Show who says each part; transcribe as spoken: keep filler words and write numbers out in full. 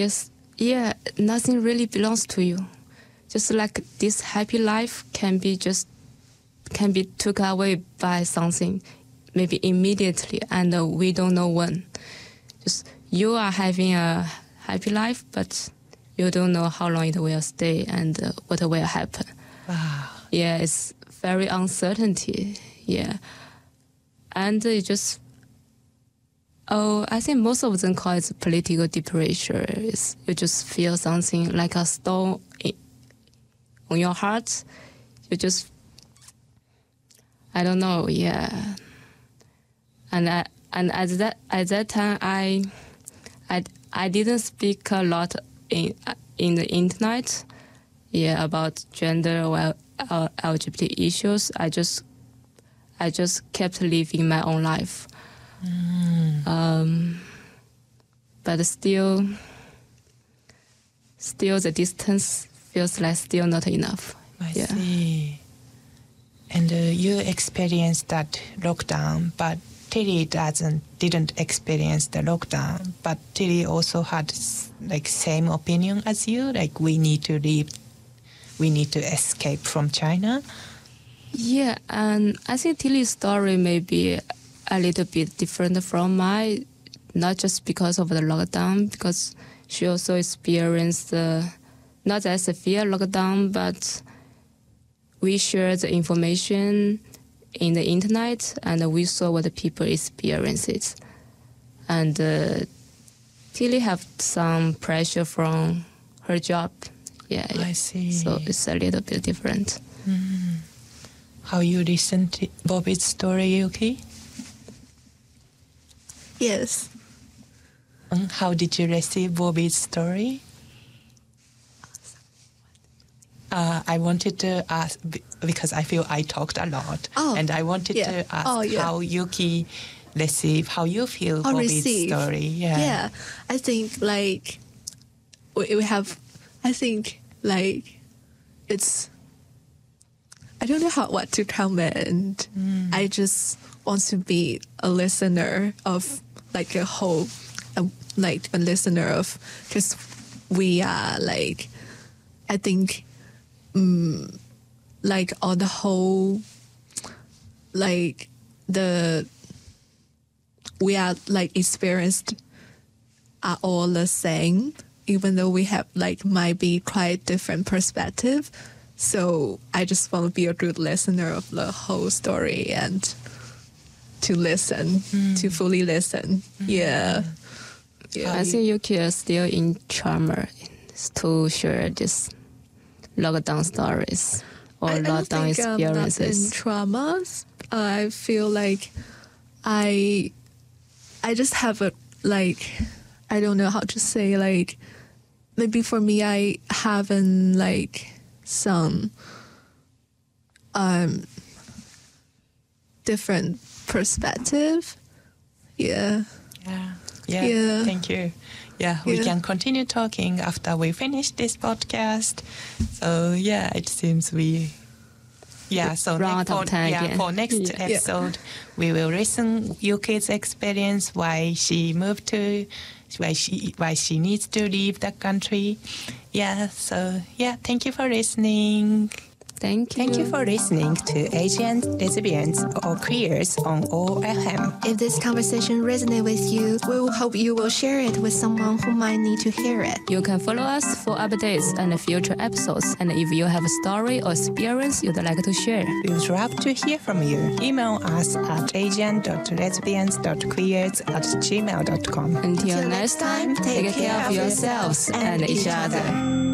Speaker 1: yes, yeah, nothing really belongs to you. Just like this happy life can be just can be took away by something, maybe immediately, and uh, we don't know when. Just you are having a happy life, but you don't know how long it will stay and uh, what will happen.
Speaker 2: Wow.
Speaker 1: Yeah, it's very uncertainty. Yeah, and it just oh, I think most of them call it political depression. It's, you just feel something like a stone in, on your heart. You just I don't know. Yeah, and I and at that at that time I I I didn't speak a lot in in the internet. Yeah, about gender or L G B T issues. I just I just kept living my own life. Mm. Um, but still, still the distance feels like still not enough.
Speaker 2: I
Speaker 1: yeah.
Speaker 2: see. And uh, you experienced that lockdown, but Tilly doesn't didn't experience the lockdown. But Tilly also had like same opinion as you. Like we need to leave, we need to escape from China.
Speaker 1: Yeah, and I think Tilly's story may be a little bit different from mine, not just because of the lockdown, because she also experienced uh, not that severe lockdown, but we shared the information in the internet and we saw what the people experience. And uh, Tilly have some pressure from her job. Yeah,
Speaker 2: I
Speaker 1: yeah.
Speaker 2: see.
Speaker 1: So it's a little bit different.
Speaker 2: Mm. How you listen to Bobby's story, Yuki?
Speaker 3: Yes.
Speaker 2: And how did you receive Bobby's story? Uh, I wanted to ask, because I feel I talked a lot,
Speaker 3: oh,
Speaker 2: and I wanted
Speaker 3: yeah.
Speaker 2: to ask
Speaker 3: oh, yeah.
Speaker 2: how Yuki receive, how you feel
Speaker 3: oh,
Speaker 2: Bobby's
Speaker 3: receive.
Speaker 2: story. Yeah.
Speaker 3: yeah, I think like we, we have, I think like it's, I don't know how what to comment. Mm. I just want to be a listener of like a whole, a, like a listener of, because we are like, I think, um, like on the whole, like the, we are like experienced are all the same, even though we have like might be quite different perspective. So I just want to be a good listener of the whole story and to listen, mm. to fully listen. Mm. Yeah.
Speaker 1: yeah. I think Yuki is still in trauma to share this lockdown stories or
Speaker 3: I,
Speaker 1: lockdown
Speaker 3: I think
Speaker 1: experiences.
Speaker 3: I'm not in traumas. I feel like I, I just have a, like, I don't know how to say, like, maybe for me, I haven't, like, some um different perspective. Yeah.
Speaker 2: Yeah. Yeah.
Speaker 3: Yeah.
Speaker 2: Thank you. Yeah, we
Speaker 3: yeah.
Speaker 2: can continue talking after we finish this podcast. So yeah, it seems we yeah, so next for, yeah, for next yeah. episode yeah. we will listen Yuki's experience, why she moved to why she why she needs to leave the country. Yeah, so yeah, thank you for listening.
Speaker 1: Thank you.
Speaker 2: Thank you for listening to Asian Lesbians or Queers on O F M.
Speaker 3: If this conversation resonates with you, we will hope you will share it with someone who might need to hear it.
Speaker 1: You can follow us for updates and future episodes. And if you have a story or experience you'd like to share,
Speaker 2: we would love to hear from you. Email us at asian dot lesbians dot queers at gmail dot com.
Speaker 1: Until, Until next time, take, take care, care of yourselves and each other.